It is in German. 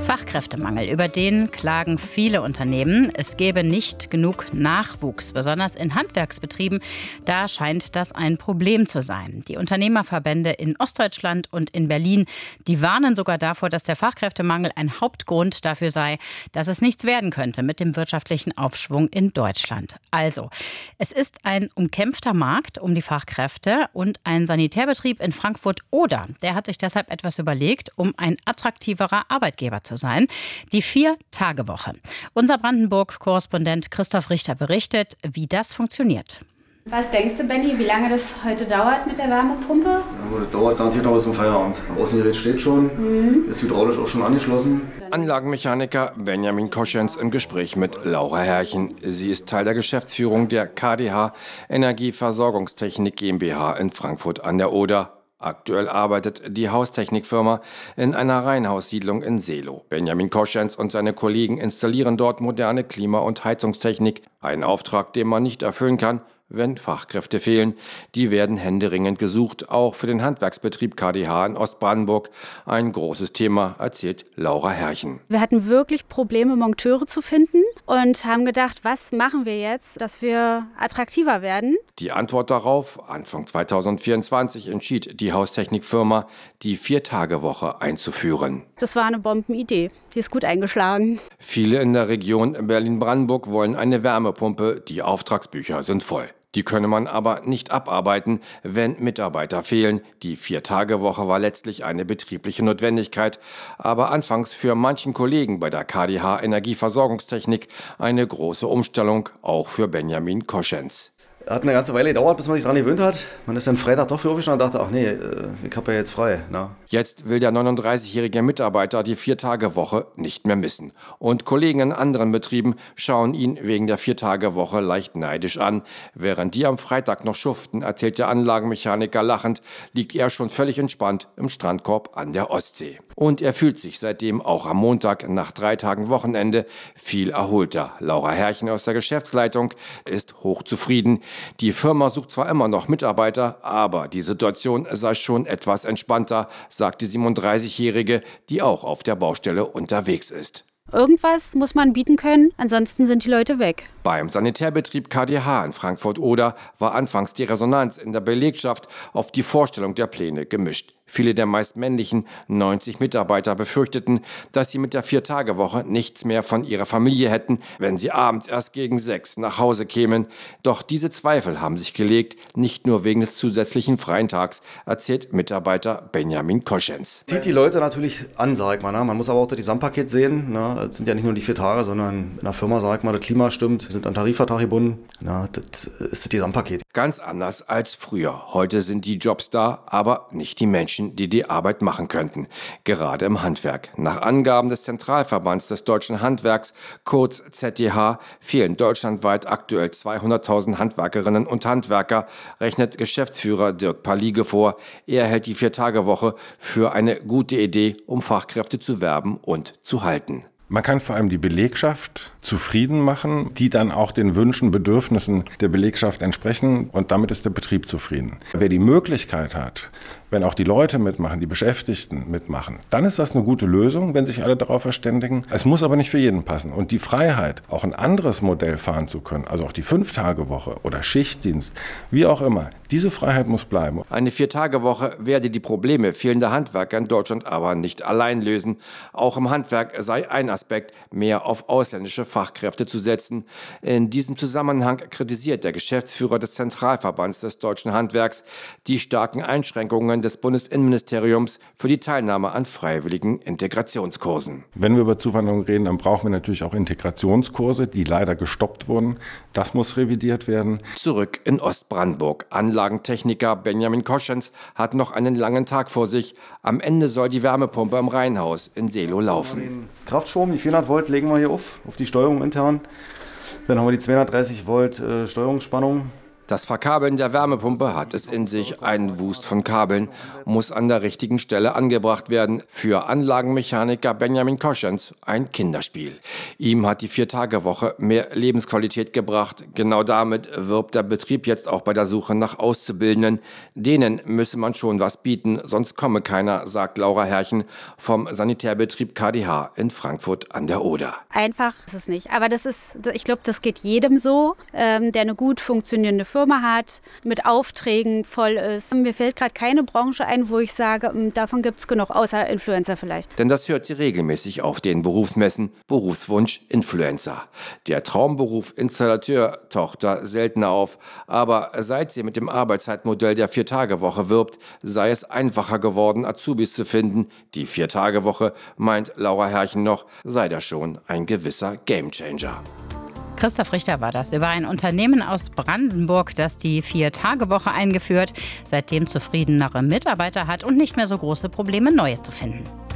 Fachkräftemangel, über den klagen viele Unternehmen. Es gäbe nicht genug Nachwuchs, besonders in Handwerksbetrieben. Da scheint das ein Problem zu sein. Die Unternehmerverbände in Ostdeutschland und in Berlin, die warnen sogar davor, dass der Fachkräftemangel ein Hauptgrund dafür sei, dass es nichts werden könnte mit dem wirtschaftlichen Aufschwung in Deutschland. Also, es ist ein umkämpfter Markt um die Fachkräfte und ein Sanitärbetrieb in Frankfurt-Oder, der hat sich deshalb etwas überlegt, um ein attraktiverer Arbeitgeber zu sein. Die 4-Tage-Woche. Unser Brandenburg-Korrespondent Christoph Richter berichtet, wie das funktioniert. Was denkst du, Benni, wie lange das heute dauert mit der Wärmepumpe? Ja, das dauert garantiert noch bis zum Feierabend. Außengerät steht schon, ist hydraulisch auch schon angeschlossen. Anlagenmechaniker Benjamin Koschens im Gespräch mit Laura Herrchen. Sie ist Teil der Geschäftsführung der KDH Energieversorgungstechnik GmbH in Frankfurt an der Oder. Aktuell arbeitet die Haustechnikfirma in einer Reihenhaussiedlung in Seelow. Benjamin Koschens und seine Kollegen installieren dort moderne Klima- und Heizungstechnik. Ein Auftrag, den man nicht erfüllen kann, wenn Fachkräfte fehlen. Die werden händeringend gesucht, auch für den Handwerksbetrieb KDH in Ostbrandenburg. Ein großes Thema, erzählt Laura Herrchen. Wir hatten wirklich Probleme, Monteure zu finden und haben gedacht, was machen wir jetzt, dass wir attraktiver werden? Die Antwort darauf: Anfang 2024 entschied die Haustechnikfirma, die 4-Tage-Woche einzuführen. Das war eine Bombenidee. Die ist gut eingeschlagen. Viele in der Region Berlin-Brandenburg wollen eine Wärmepumpe. Die Auftragsbücher sind voll. Die könne man aber nicht abarbeiten, wenn Mitarbeiter fehlen. Die 4-Tage-Woche war letztlich eine betriebliche Notwendigkeit, aber anfangs für manchen Kollegen bei der KDH Energieversorgungstechnik eine große Umstellung, auch für Benjamin Koschens. Hat eine ganze Weile gedauert, bis man sich daran gewöhnt hat. Man ist dann Freitag doch früh aufgestanden und dachte, ach nee, ich habe ja jetzt frei. Na. Jetzt will der 39-jährige Mitarbeiter die 4-Tage-Woche nicht mehr missen. Und Kollegen in anderen Betrieben schauen ihn wegen der 4-Tage-Woche leicht neidisch an. Während die am Freitag noch schuften, erzählt der Anlagenmechaniker lachend, liegt er schon völlig entspannt im Strandkorb an der Ostsee. Und er fühlt sich seitdem auch am Montag nach 3 Tagen Wochenende viel erholter. Laura Herrchen aus der Geschäftsleitung ist hochzufrieden. Die Firma sucht zwar immer noch Mitarbeiter, aber die Situation sei schon etwas entspannter, sagt die 37-Jährige, die auch auf der Baustelle unterwegs ist. Irgendwas muss man bieten können, ansonsten sind die Leute weg. Beim Sanitärbetrieb KDH in Frankfurt-Oder war anfangs die Resonanz in der Belegschaft auf die Vorstellung der Pläne gemischt. Viele der meist männlichen 90 Mitarbeiter befürchteten, dass sie mit der 4-Tage-Woche nichts mehr von ihrer Familie hätten, wenn sie abends erst gegen 6 nach Hause kämen. Doch diese Zweifel haben sich gelegt, nicht nur wegen des zusätzlichen freien Tags, erzählt Mitarbeiter Benjamin Koschens. Zieht die Leute natürlich an, sag ich mal. Ne? Man muss aber auch das Gesamtpaket sehen. Ne? Es sind ja nicht nur die 4 Tage, sondern in der Firma, sag ich mal, das Klima stimmt. Wir sind an Tarifvertrag gebunden. Na, das ist das Gesamtpaket. Ganz anders als früher. Heute sind die Jobs da, aber nicht die Menschen, die die Arbeit machen könnten. Gerade im Handwerk. Nach Angaben des Zentralverbands des deutschen Handwerks, kurz ZDH, fehlen deutschlandweit aktuell 200.000 Handwerkerinnen und Handwerker, rechnet Geschäftsführer Dirk Palige vor. Er hält die 4-Tage-Woche für eine gute Idee, um Fachkräfte zu werben und zu halten. Man kann vor allem die Belegschaft zufrieden machen, die dann auch den Wünschen, Bedürfnissen der Belegschaft entsprechen, und damit ist der Betrieb zufrieden. Wer die Möglichkeit hat, wenn auch die Leute mitmachen, die Beschäftigten mitmachen, dann ist das eine gute Lösung, wenn sich alle darauf verständigen. Es muss aber nicht für jeden passen. Und die Freiheit, auch ein anderes Modell fahren zu können, also auch die 5-Tage-Woche oder Schichtdienst, wie auch immer, diese Freiheit muss bleiben. Eine 4-Tage-Woche werde die Probleme fehlender Handwerker in Deutschland aber nicht allein lösen. Auch im Handwerk sei ein Aspekt, mehr auf ausländische Fachkräfte zu setzen. In diesem Zusammenhang kritisiert der Geschäftsführer des Zentralverbands des deutschen Handwerks die starken Einschränkungen des Bundesinnenministeriums für die Teilnahme an freiwilligen Integrationskursen. Wenn wir über Zuwanderung reden, dann brauchen wir natürlich auch Integrationskurse, die leider gestoppt wurden. Das muss revidiert werden. Zurück in Ostbrandenburg. Anlagentechniker Benjamin Koschens hat noch einen langen Tag vor sich. Am Ende soll die Wärmepumpe im Reihenhaus in Seelow laufen. Den Kraftstrom, die 400 Volt, legen wir hier auf die Steuerung intern. Dann haben wir die 230 Volt Steuerungsspannung. Das Verkabeln der Wärmepumpe hat es in sich. Ein Wust von Kabeln muss an der richtigen Stelle angebracht werden. Für Anlagenmechaniker Benjamin Koschens ein Kinderspiel. Ihm hat die 4-Tage-Woche mehr Lebensqualität gebracht. Genau damit wirbt der Betrieb jetzt auch bei der Suche nach Auszubildenden. Denen müsse man schon was bieten, sonst komme keiner, sagt Laura Herrchen vom Sanitärbetrieb KDH in Frankfurt an der Oder. Einfach ist es nicht. Aber ich glaube, das geht jedem so, der eine gut funktionierende Firma hat, mit Aufträgen voll ist. Mir fällt gerade keine Branche ein, wo ich sage, davon gibt es genug, außer Influencer vielleicht. Denn das hört sie regelmäßig auf den Berufsmessen. Berufswunsch Influencer. Der Traumberuf Installateur taucht da seltener auf. Aber seit sie mit dem Arbeitszeitmodell der 4-Tage-Woche wirbt, sei es einfacher geworden, Azubis zu finden. Die 4-Tage-Woche, meint Laura Herrchen noch, sei da schon ein gewisser Gamechanger. Christoph Richter war das über ein Unternehmen aus Brandenburg, das die 4-Tage-Woche eingeführt, seitdem zufriedenere Mitarbeiter hat und nicht mehr so große Probleme, neue zu finden.